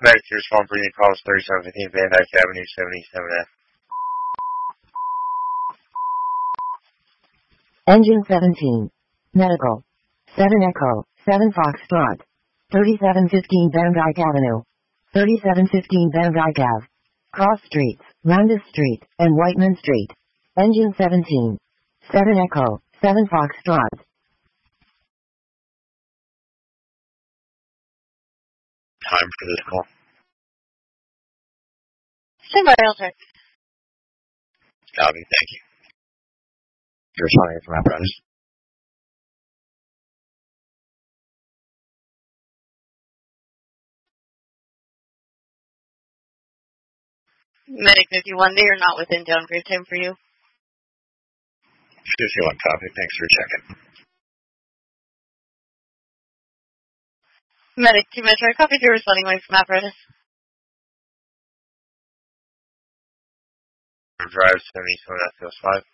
Medic to respond for unit calls 3715 Van Dyke Avenue 77F. Engine 17. Medical. 7 Echo, 7 Foxtrot. 3715 Van Dyke Avenue. 3715 Van Dyke Ave. Cross Streets, Roundus Street, and Whiteman Street. Engine 17. 7 Echo, 7 Foxtrot. Time for this call. Stand by, I'll check. Copy, thank you. You're responding from apparatus. Medic 51, they are not within downgrade time for you. 51 copy, thanks for checking. Medic 2 Metro, I copied your responding line from apparatus. Drive 77 F 5.